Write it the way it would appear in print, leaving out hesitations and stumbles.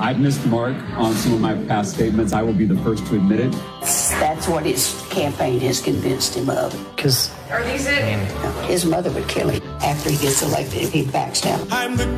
I've missed the mark on some of my past statements. I will be the first to admit it. That's what his campaign has convinced him of. Because his mother would kill him after he gets elected if he backs down. I'm the